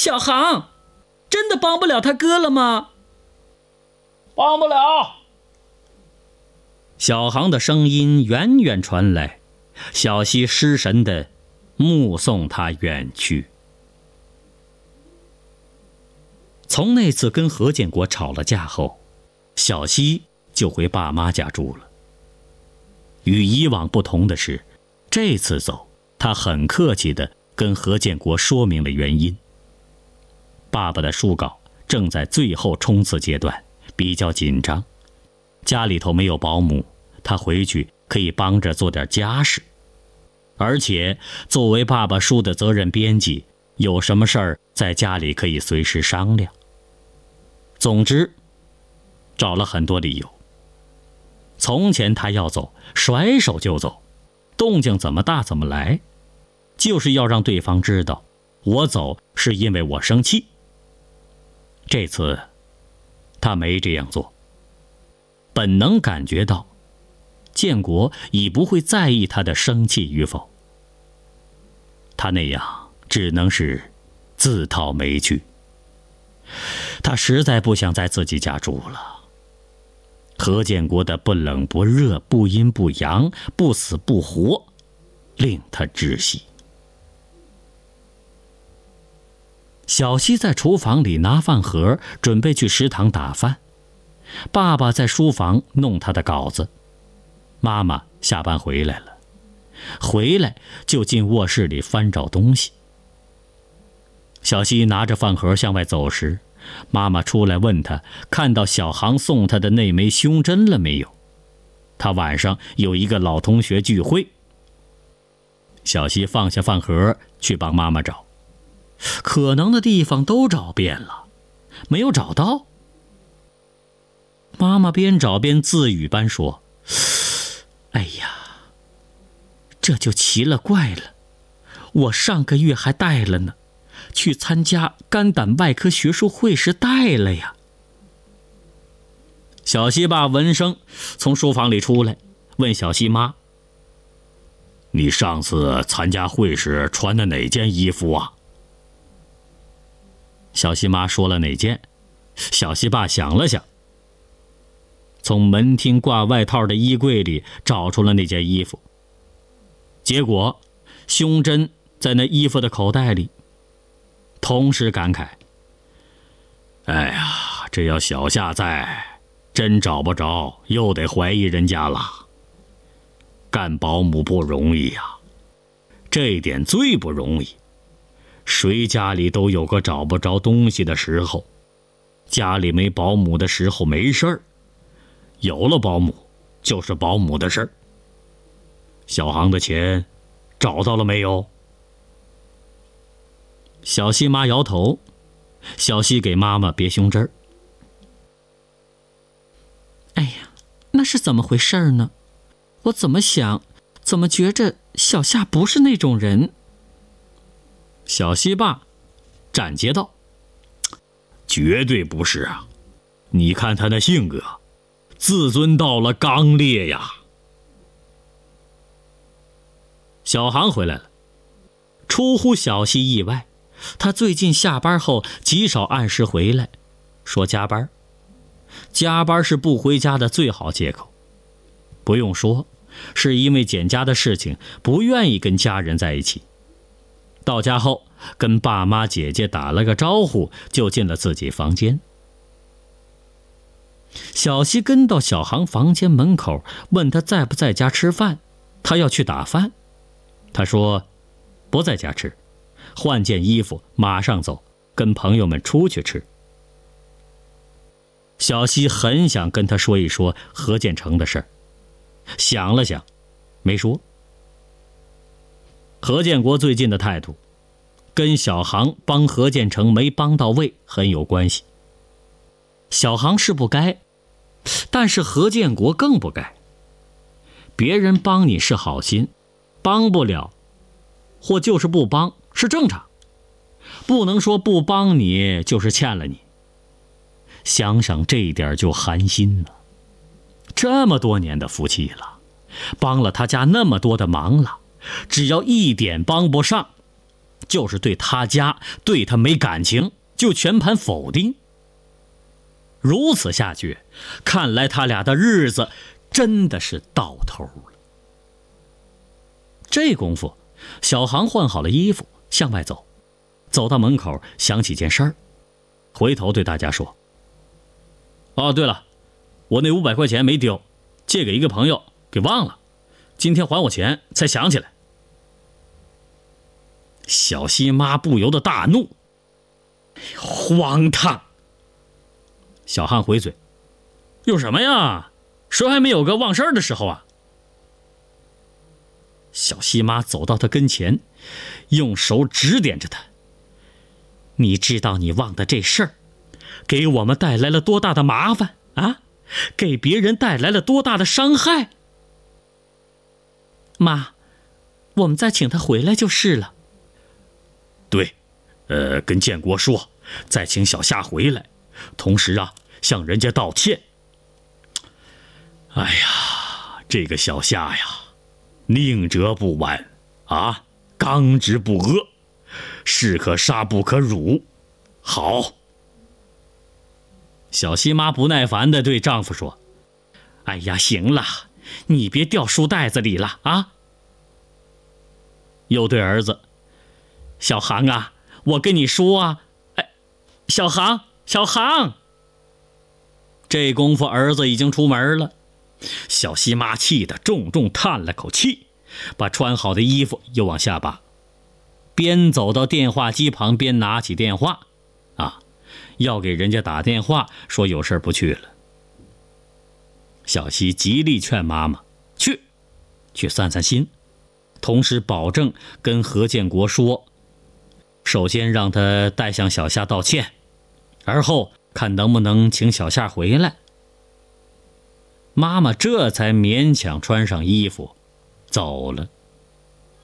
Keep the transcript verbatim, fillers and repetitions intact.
小航，真的帮不了他哥了吗？ 帮不了。 小航的声音远远传来，小溪失神地目送他远去。从那次跟何建国吵了架后，小溪就回爸妈家住了。与以往不同的是，这次走，他很客气地跟何建国说明了原因。爸爸的书稿正在最后冲刺阶段，比较紧张，家里头没有保姆，他回去可以帮着做点家事。而且作为爸爸书的责任编辑，有什么事儿在家里可以随时商量。总之，找了很多理由。从前他要走，甩手就走，动静怎么大怎么来，就是要让对方知道，我走是因为我生气。这次他没这样做，本能感觉到建国已不会在意他的生气与否，他那样只能是自讨没趣。他实在不想在自己家住了。何建国的不冷不热、不阴不阳、不死不活，令他窒息。小溪在厨房里拿饭盒，准备去食堂打饭。爸爸在书房弄他的稿子。妈妈下班回来了，回来就进卧室里翻找东西。小溪拿着饭盒向外走时，妈妈出来问他看到小航送他的那枚胸针了没有。他晚上有一个老同学聚会。小溪放下饭盒去帮妈妈找，可能的地方都找遍了，没有找到。妈妈边找边自语般说：哎呀，这就奇了怪了，我上个月还带了呢，去参加肝胆外科学术会时带了呀。小溪爸闻声从书房里出来，问小溪妈：你上次参加会时穿的哪件衣服啊？小溪妈说了哪件，小溪爸想了想，从门厅挂外套的衣柜里找出了那件衣服。结果胸针在那衣服的口袋里，同时感慨：哎呀，这要小夏在，真找不着，又得怀疑人家了。干保姆不容易呀，这一点最不容易。谁家里都有个找不着东西的时候，家里没保姆的时候没事儿，有了保姆就是保姆的事儿。小航的钱找到了没有？小溪妈摇头，小溪给妈妈别胸针儿。哎呀，那是怎么回事呢？我怎么想，怎么觉着小夏不是那种人？小溪爸斩截道：绝对不是啊！你看他的性格，自尊到了刚烈呀。小航回来了，出乎小溪意外，他最近下班后极少按时回来，说加班。加班是不回家的最好借口。不用说，是因为简家的事情，不愿意跟家人在一起。到家后跟爸妈姐姐打了个招呼，就进了自己房间。小溪跟到小航房间门口，问他在不在家吃饭，他要去打饭。他说不在家吃，换件衣服马上走，跟朋友们出去吃。小溪很想跟他说一说何建成的事儿，想了想没说。何建国最近的态度跟小航帮何建成没帮到位很有关系。小航是不该，但是何建国更不该。别人帮你是好心，帮不了或就是不帮是正常，不能说不帮你就是欠了你。想想这一点就寒心了。这么多年的夫妻了，帮了他家那么多的忙了，只要一点帮不上， 就是对他家对他没感情，就全盘否定。如此下去，看来他俩的日子真的是到头了。这功夫，小航换好了衣服向外走，走到门口想起件事儿，回头对大家说：哦，对了，我那五百块钱没丢，借给一个朋友给忘了，今天还我钱才想起来。小西妈不由得大怒：荒唐！小汉回嘴：有什么呀？谁还没有个忘事儿的时候啊？小西妈走到他跟前，用手指点着他：你知道你忘的这事儿给我们带来了多大的麻烦啊？给别人带来了多大的伤害？妈，我们再请他回来就是了。对，呃，跟建国说，再请小夏回来，同时啊，向人家道歉。哎呀，这个小夏呀，宁折不弯啊，刚直不阿，士可杀不可辱。好。小西妈不耐烦地对丈夫说：哎呀，行了，你别掉书袋子里了啊。又对儿子：小航啊，我跟你说啊，哎，小航，小航。这功夫儿子已经出门了，小西妈气得重重叹了口气，把穿好的衣服又往下扒，边走到电话机旁边拿起电话，啊，要给人家打电话说有事不去了。小西极力劝妈妈去，去散散心，同时保证跟何建国说，首先让他带向小夏道歉，而后看能不能请小夏回来。妈妈这才勉强穿上衣服走了。